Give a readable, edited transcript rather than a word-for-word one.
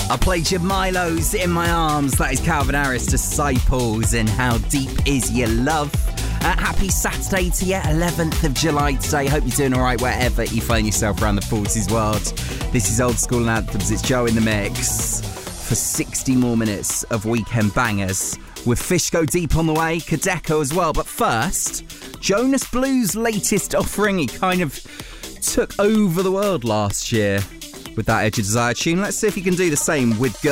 I played you Milo's In My Arms. That is Calvin Harris, Disciples, and How Deep Is Your Love. Happy Saturday to you, 11th of July today. Hope you're doing all right wherever you find yourself around the Forties world. This is Old School Anthems. It's Joe in the mix for 60 more minutes of weekend bangers with Fish Go Deep on the way, Kadeko as well. But first, Jonas Blue's latest offering. He kind of took over the world last year with that Edge of Desire tune. Let's see if he can do the same with